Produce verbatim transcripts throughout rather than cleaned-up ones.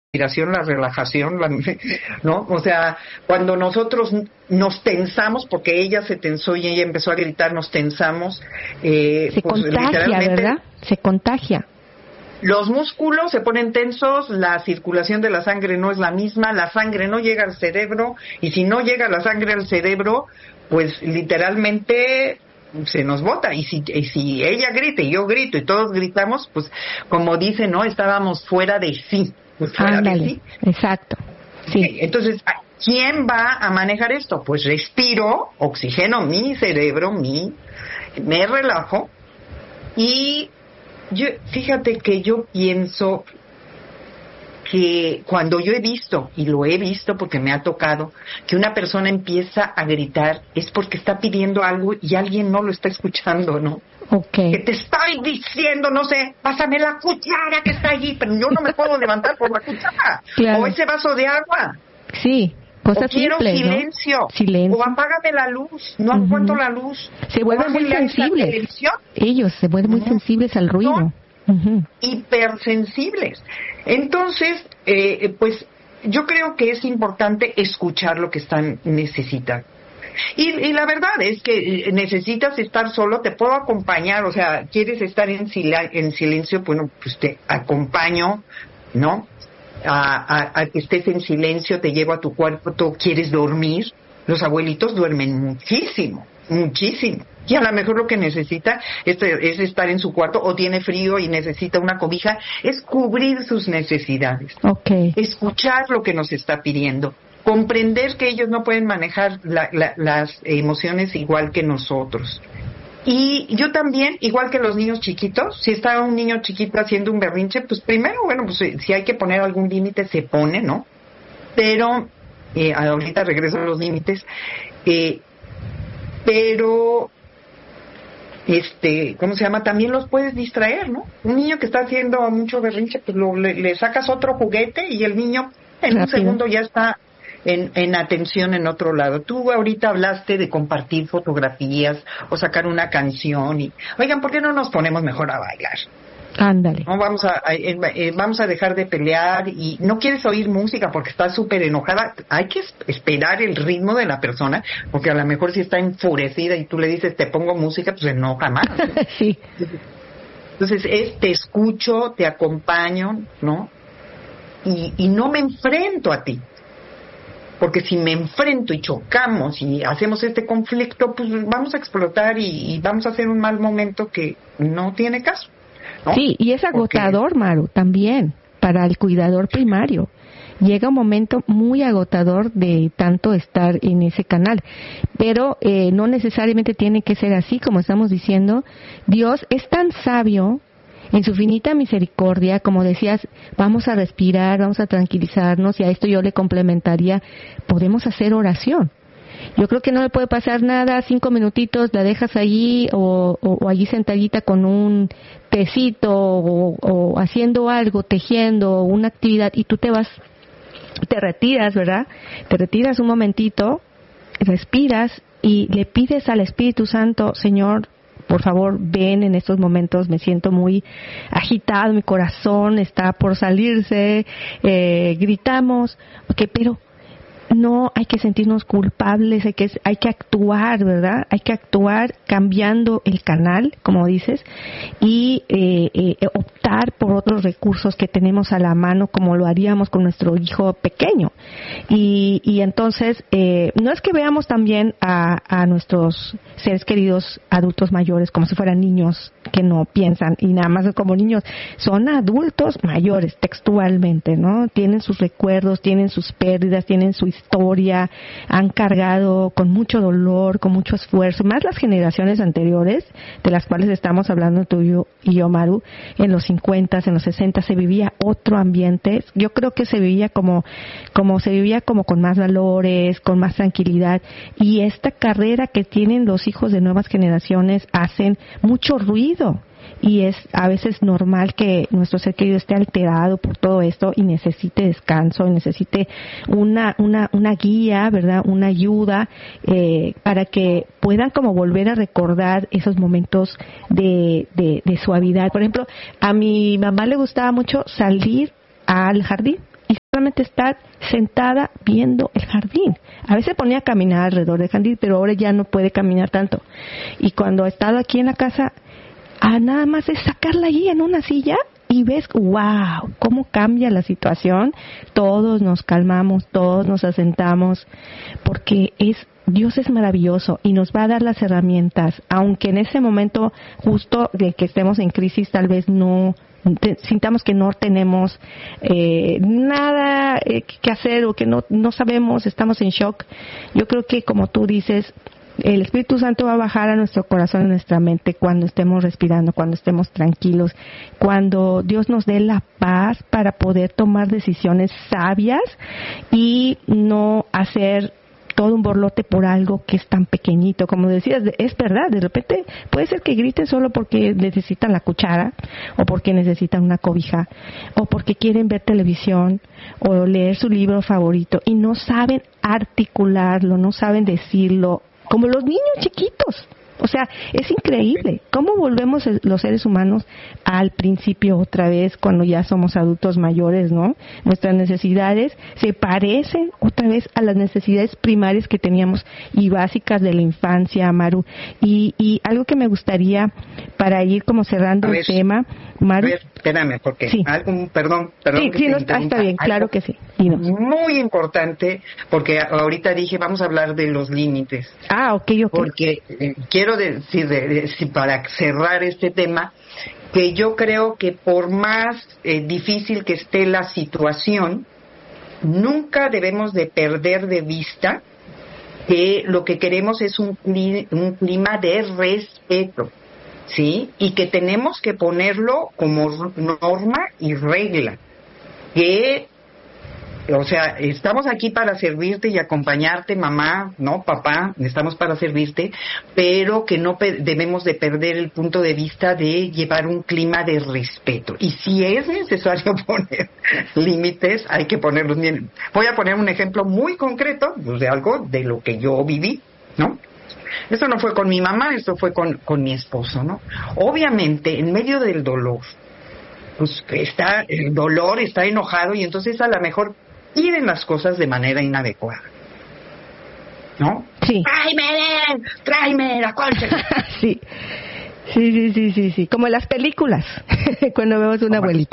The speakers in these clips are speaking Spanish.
respiración, la relajación, la, ¿no? O sea, cuando nosotros nos tensamos, porque ella se tensó y ella empezó a gritar, nos tensamos. Eh, se pues, contagia, ¿verdad? Se contagia. Los músculos se ponen tensos, la circulación de la sangre no es la misma, la sangre no llega al cerebro, y si no llega la sangre al cerebro, pues literalmente se nos bota. Y si, y si ella grita y yo grito y todos gritamos, pues como dice, ¿no? Estábamos fuera de sí. Pues fuera Ándale, de sí. Exacto. Sí. Okay, entonces, ¿quién va a manejar esto? Pues respiro, oxigeno mi cerebro, mi, me relajo y yo, fíjate que yo pienso que cuando yo he visto, y lo he visto porque me ha tocado, que una persona empieza a gritar, es porque está pidiendo algo y alguien no lo está escuchando, ¿no? Okay. Que te estoy diciendo, no sé, pásame la cuchara que está allí, pero yo no me puedo levantar por la cuchara. Claro. O ese vaso de agua. Sí, cosas o quiero simples, silencio, ¿no? Silencio. O apágame la luz, no uh-huh. aguanto la luz. Se vuelven muy sensibles. Ellos se vuelven uh-huh. muy sensibles al ruido. Son uh-huh. hipersensibles. Entonces, eh, pues yo creo que es importante escuchar lo que están necesitando. Y, y la verdad es que necesitas estar solo, te puedo acompañar, o sea, quieres estar en, sila, en silencio, bueno, pues te acompaño, ¿no? A, a, a que estés en silencio, te llevo a tu cuarto, tú quieres dormir, los abuelitos duermen muchísimo, muchísimo. Y a lo mejor lo que necesita es, es estar en su cuarto, o tiene frío y necesita una cobija, es cubrir sus necesidades. Okay. Escuchar lo que nos está pidiendo. Comprender que ellos no pueden manejar la, la, las emociones igual que nosotros. Y yo también, igual que los niños chiquitos, si está un niño chiquito haciendo un berrinche, pues primero, bueno, pues si hay que poner algún límite, se pone, ¿no? Pero, eh, ahorita regreso a los límites, eh, pero, este, ¿cómo se llama? También los puedes distraer, ¿no? Un niño que está haciendo mucho berrinche, pues lo, le, le sacas otro juguete y el niño en Rápido. un segundo ya está En, en atención en otro lado. Tú ahorita hablaste de compartir fotografías o sacar una canción y, oigan, ¿por qué no nos ponemos mejor a bailar? Ándale. No vamos a, a eh, eh, vamos a dejar de pelear y no quieres oír música porque estás súper enojada. Hay que esperar el ritmo de la persona, porque a lo mejor si está enfurecida y tú le dices te pongo música, pues se enoja más. Sí. Entonces es te escucho, te acompaño, ¿no? Y, y no me enfrento a ti. Porque si me enfrento y chocamos y hacemos este conflicto, pues vamos a explotar y, y vamos a hacer un mal momento que no tiene caso, ¿no? Sí, y es agotador, Porque... Maru, también, para el cuidador primario. Llega un momento muy agotador de tanto estar en ese canal. Pero eh, no necesariamente tiene que ser así, como estamos diciendo. Dios es tan sabio, en su finita misericordia, como decías, vamos a respirar, vamos a tranquilizarnos, y a esto yo le complementaría, podemos hacer oración. Yo creo que no le puede pasar nada, cinco minutitos la dejas allí o, o, o allí sentadita con un tecito o, o haciendo algo, tejiendo, una actividad, y tú te vas, te retiras, ¿verdad? Te retiras un momentito, respiras y le pides al Espíritu Santo, Señor, por favor, ven en estos momentos, me siento muy agitado, mi corazón está por salirse, eh, gritamos, okay, pero no hay que sentirnos culpables, hay que, hay que actuar, ¿verdad? Hay que actuar cambiando el canal, como dices, y eh, eh, optar por otros recursos que tenemos a la mano, como lo haríamos con nuestro hijo pequeño. Y, y entonces, eh, no es que veamos también a, a nuestros seres queridos adultos mayores como si fueran niños que no piensan y nada más como niños, son adultos mayores textualmente, ¿no? Tienen sus recuerdos, tienen sus pérdidas, tienen su historia, han cargado con mucho dolor, con mucho esfuerzo, más las generaciones anteriores de las cuales estamos hablando tú y yo, y yo, Maru, en los cincuenta, en los sesenta se vivía otro ambiente. Yo creo que se vivía como, como se vivía como con más valores, con más tranquilidad, y esta carrera que tienen los hijos de nuevas generaciones hacen mucho ruido. Y es a veces normal que nuestro ser querido esté alterado por todo esto y necesite descanso, y necesite una una una guía, ¿verdad? Una ayuda eh, para que puedan como volver a recordar esos momentos de, de, de suavidad. Por ejemplo, a mi mamá le gustaba mucho salir al jardín solamente estar sentada viendo el jardín. A veces ponía a caminar alrededor del jardín, pero ahora ya no puede caminar tanto. Y cuando ha estado aquí en la casa, a nada más es sacarla allí en una silla y ves, wow, cómo cambia la situación. Todos nos calmamos, todos nos asentamos, porque es Dios es maravilloso y nos va a dar las herramientas, aunque en ese momento justo de que estemos en crisis tal vez no te, sintamos que no tenemos eh, nada eh, que hacer o que no, no sabemos, estamos en shock. Yo creo que como tú dices, el Espíritu Santo va a bajar a nuestro corazón, a nuestra mente cuando estemos respirando, cuando estemos tranquilos, cuando Dios nos dé la paz para poder tomar decisiones sabias y no hacer todo un borlote por algo que es tan pequeñito. Como decías, es verdad, de repente puede ser que griten solo porque necesitan la cuchara, o porque necesitan una cobija, o porque quieren ver televisión, o leer su libro favorito, y no saben articularlo, no saben decirlo, como los niños chiquitos. O sea, es increíble cómo volvemos los seres humanos al principio otra vez cuando ya somos adultos mayores, ¿no? Nuestras necesidades se parecen otra vez a las necesidades primarias que teníamos y básicas de la infancia, Maru. Y, y algo que me gustaría, para ir como cerrando ver, el tema, Maru. A ver, espérame, porque sí. algo, perdón, perdón. Sí, que sí, no, está, está bien, claro que sí. Dinos. Muy importante, porque ahorita dije, vamos a hablar de los límites. Ah, ok, ok. Porque eh, quiero decir, de, de, para cerrar este tema, que yo creo que por más eh, difícil que esté la situación, nunca debemos de perder de vista que lo que queremos es un, un clima de respeto, ¿sí? Y que tenemos que ponerlo como norma y regla, que o sea, estamos aquí para servirte y acompañarte, mamá, no, papá, estamos para servirte, pero que no pe- debemos de perder el punto de vista de llevar un clima de respeto. Y si es necesario poner límites, hay que ponerlos bien. Voy a poner un ejemplo muy concreto, pues, de algo de lo que yo viví, ¿no? Esto no fue con mi mamá, esto fue con, con mi esposo, ¿no? Obviamente, en medio del dolor, pues está el dolor, está enojado, y entonces a lo mejor piden las cosas de manera inadecuada, ¿no? Sí. ¡Tráeme! ¡Tráeme la concha! Sí. Sí, sí, sí, sí, sí. Como en las películas, cuando vemos un abuelito.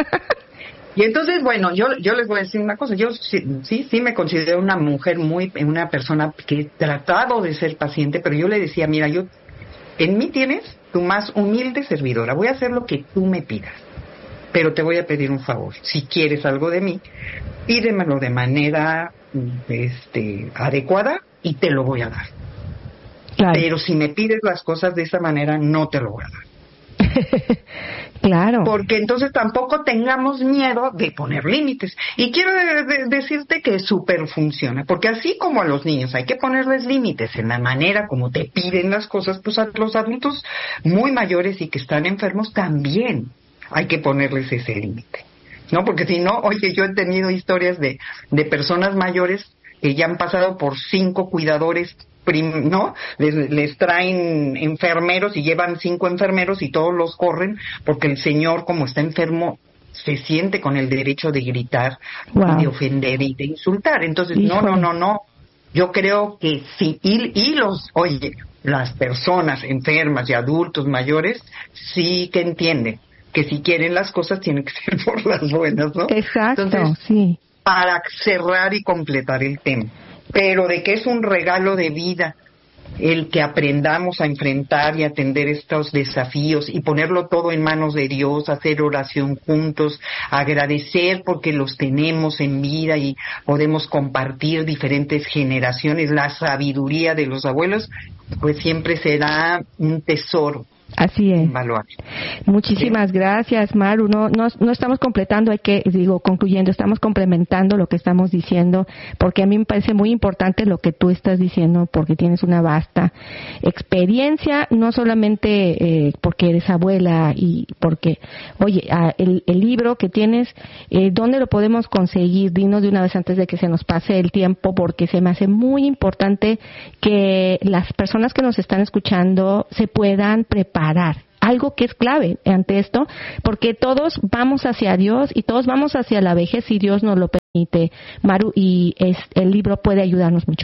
Y entonces, bueno, yo yo les voy a decir una cosa. Yo sí, sí, sí me considero una mujer muy, una persona que he tratado de ser paciente, pero yo le decía, mira, yo, en mí tienes tu más humilde servidora. Voy a hacer lo que tú me pidas, pero te voy a pedir un favor. Si quieres algo de mí, pídemelo de manera este, adecuada y te lo voy a dar. Claro. Pero si me pides las cosas de esa manera, no te lo voy a dar. Claro. Porque entonces tampoco tengamos miedo de poner límites. Y quiero de, de, decirte que súper funciona. Porque así como a los niños hay que ponerles límites en la manera como te piden las cosas, pues a los adultos muy mayores y que están enfermos también hay que ponerles ese límite, ¿no? Porque si no, oye, yo he tenido historias de, de personas mayores que ya han pasado por cinco cuidadores, prim, ¿no? Les, les traen enfermeros y llevan cinco enfermeros y todos los corren porque el señor, como está enfermo, se siente con el derecho de gritar, wow, y de ofender y de insultar. Entonces, Híjole. no, no, no, no. Yo creo que sí, y, y los, oye, las personas enfermas y adultos mayores sí que entienden que si quieren las cosas tienen que ser por las buenas, ¿no? Exacto, Entonces, sí. Para cerrar y completar el tema, pero de que es un regalo de vida el que aprendamos a enfrentar y atender estos desafíos y ponerlo todo en manos de Dios, hacer oración juntos, agradecer porque los tenemos en vida y podemos compartir diferentes generaciones, la sabiduría de los abuelos, pues siempre será un tesoro. Así es. Muchísimas gracias, Maru. No, no, no estamos completando, hay que, digo, concluyendo, estamos complementando lo que estamos diciendo, porque a mí me parece muy importante lo que tú estás diciendo, porque tienes una vasta experiencia, no solamente eh, porque eres abuela y porque, oye, ah, el, el libro que tienes, eh, ¿dónde lo podemos conseguir? Dinos de una vez antes de que se nos pase el tiempo, porque se me hace muy importante que las personas que nos están escuchando se puedan preparar. algo que es clave ante esto, porque todos vamos hacia Dios y todos vamos hacia la vejez si Dios nos lo permite, Maru, y es, el libro puede ayudarnos mucho.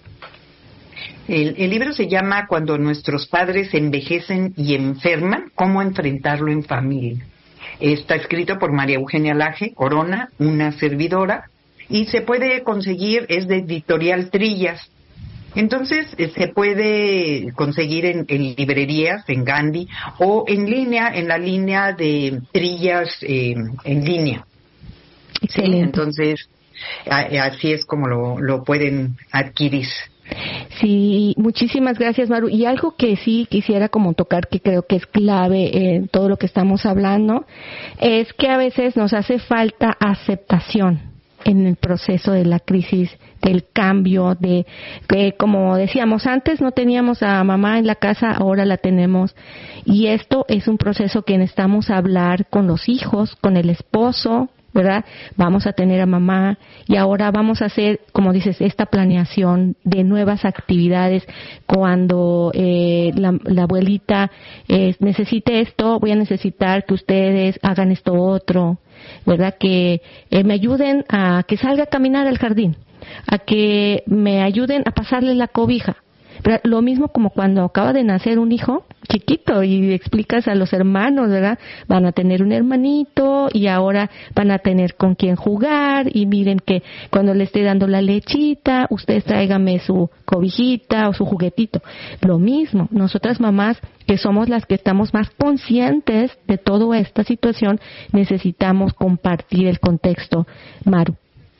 El, el libro se llama Cuando nuestros padres envejecen y enferman, cómo enfrentarlo en familia. Está escrito por María Eugenia Laje Corona, una servidora, y se puede conseguir, es de Editorial Trillas. Entonces, eh, se puede conseguir en, en librerías, en Gandhi, o en línea, en la línea de Trillas eh, en línea. Sí, entonces, a, así es como lo, lo pueden adquirir. Sí, muchísimas gracias, Maru. Y algo que sí quisiera como tocar, que creo que es clave en todo lo que estamos hablando, es que a veces nos hace falta aceptación en el proceso de la crisis, del cambio, de que como decíamos antes no teníamos a mamá en la casa, ahora la tenemos, y esto es un proceso que necesitamos hablar con los hijos, con el esposo, ¿verdad? Vamos a tener a mamá y ahora vamos a hacer, como dices, esta planeación de nuevas actividades. Cuando eh, la, la abuelita eh, necesite esto, voy a necesitar que ustedes hagan esto otro, ¿verdad? Que eh, me ayuden a que salga a caminar al jardín, a que me ayuden a pasarle la cobija. Pero lo mismo como cuando acaba de nacer un hijo chiquito y explicas a los hermanos, ¿verdad? Van a tener un hermanito y ahora van a tener con quién jugar, y miren que cuando le esté dando la lechita, ustedes tráigame su cobijita o su juguetito. Lo mismo, nosotras mamás, que somos las que estamos más conscientes de toda esta situación, necesitamos compartir el contexto, Maru.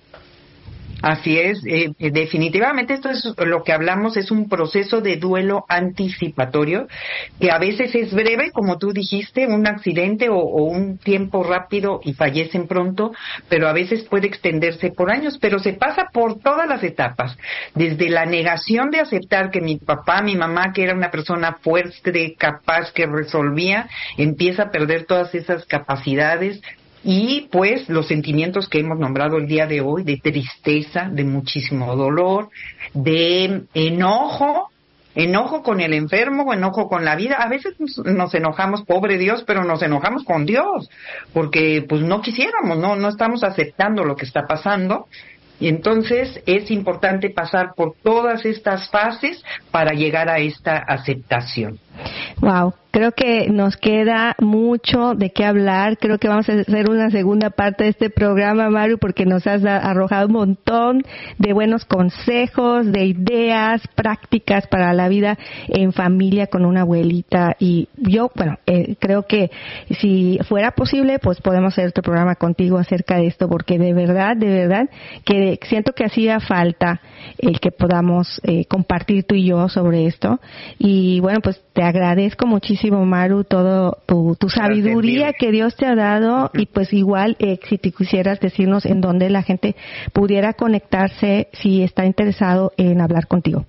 Así es, eh, definitivamente esto es lo que hablamos, es un proceso de duelo anticipatorio que a veces es breve, como tú dijiste, un accidente o, o un tiempo rápido y fallecen pronto, pero a veces puede extenderse por años, pero se pasa por todas las etapas, desde la negación de aceptar que mi papá, mi mamá, que era una persona fuerte, capaz, que resolvía, empieza a perder todas esas capacidades. Y pues los sentimientos que hemos nombrado el día de hoy, de tristeza, de muchísimo dolor, de enojo, enojo con el enfermo o enojo con la vida. A veces nos enojamos, pobre Dios, pero nos enojamos con Dios, porque pues no quisiéramos, no, no estamos aceptando lo que está pasando. Y entonces es importante pasar por todas estas fases para llegar a esta aceptación. Wow, creo que nos queda mucho de qué hablar. Creo que vamos a hacer una segunda parte de este programa, Maru, porque nos has arrojado un montón de buenos consejos, de ideas prácticas para la vida en familia con una abuelita. Y yo, bueno, eh, creo que si fuera posible, pues podemos hacer otro programa contigo acerca de esto, porque de verdad, de verdad, que siento que hacía falta el que podamos eh, compartir tú y yo sobre esto. Y bueno, pues te agradezco muchísimo, Maru, todo tu, tu sabiduría que Dios te ha dado. Y pues igual, eh, si te quisieras decirnos en dónde la gente pudiera conectarse si está interesado en hablar contigo.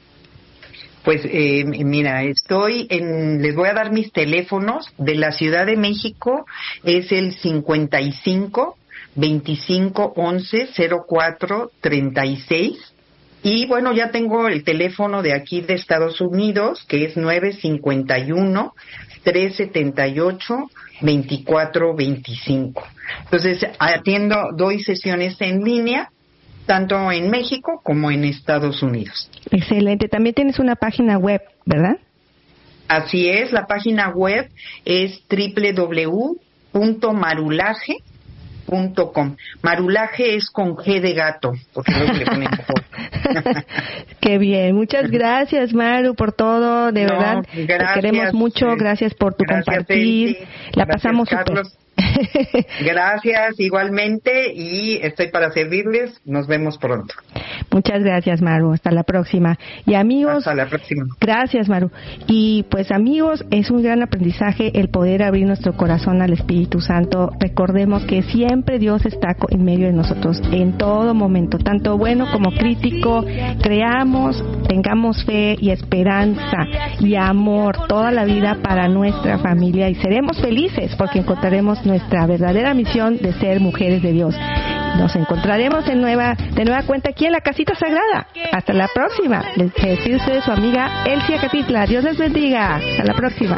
Pues eh, mira, estoy en, les voy a dar mis teléfonos de la Ciudad de México, es el cincuenta y cinco, veinticinco, once, cero cuatro, treinta y seis. Y bueno, ya tengo el teléfono de aquí de Estados Unidos, que es nueve cincuenta y uno, trescientos setenta y ocho, veinticuatro veinticinco. Entonces, atiendo, doy sesiones en línea, tanto en México como en Estados Unidos. Excelente. También tienes una página web, ¿verdad? Así es, la página web es doble u doble u doble u punto marulaje punto com. Marulaje es con G de gato, porque luego le ponen Qué bien, muchas gracias, Maru, por todo, de no, verdad, gracias, te queremos mucho, gracias por tu gracias, compartir, Elsie. La gracias, pasamos súper. Gracias, igualmente, y estoy para servirles. Nos vemos pronto. Muchas gracias, Maru. Hasta la próxima. Y amigos, hasta la próxima. Gracias, Maru. Y pues amigos, es un gran aprendizaje el poder abrir nuestro corazón al Espíritu Santo. Recordemos que siempre Dios está en medio de nosotros en todo momento, tanto bueno como crítico. Creamos, tengamos fe y esperanza y amor toda la vida para nuestra familia, y seremos felices porque encontraremos nuestra verdadera misión de ser mujeres de Dios. Nos encontraremos en nueva, de nueva cuenta aquí en la Casita Sagrada. Hasta la próxima. Les decirse su amiga Elsie Acatitla. Dios les bendiga. Hasta la próxima.